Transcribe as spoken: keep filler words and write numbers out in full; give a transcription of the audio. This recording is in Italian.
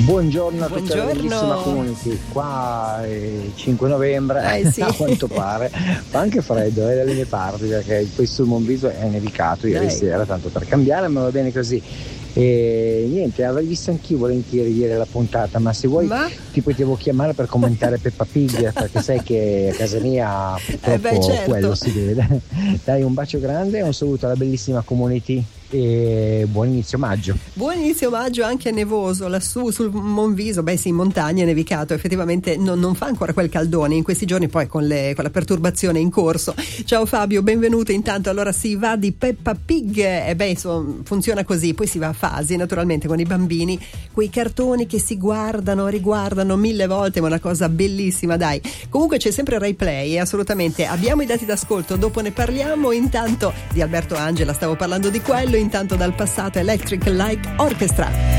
Buongiorno a tutta Buongiorno. la bellissima community. Qua è cinque novembre, Eh, sì. a quanto pare fa anche freddo eh, dalle mie parti, perché qui sul Monviso è nevicato ieri Dai. sera, tanto per cambiare, ma va bene così. E niente, avrei visto anch'io volentieri ieri la puntata, ma se vuoi Ma? ti potevo chiamare per commentare Peppa Pig, perché sai che a casa mia purtroppo Eh beh, certo. quello si vede. Dai, un bacio grande e un saluto alla bellissima community e buon inizio maggio. Buon inizio maggio anche nevoso lassù sul Monviso. Beh sì, in montagna è nevicato, effettivamente non, non fa ancora quel caldone in questi giorni, poi con, le, con la perturbazione in corso. Ciao Fabio, benvenuto. Intanto allora si va di Peppa Pig e beh insomma, funziona così, poi si va a fasi naturalmente con i bambini, quei cartoni che si guardano, riguardano mille volte, ma è una cosa bellissima, dai. Comunque c'è sempre Rai Play, assolutamente. Abbiamo i dati d'ascolto, dopo ne parliamo. Intanto di Alberto Angela stavo parlando di quello, intanto dal passato Electric Light Orchestra.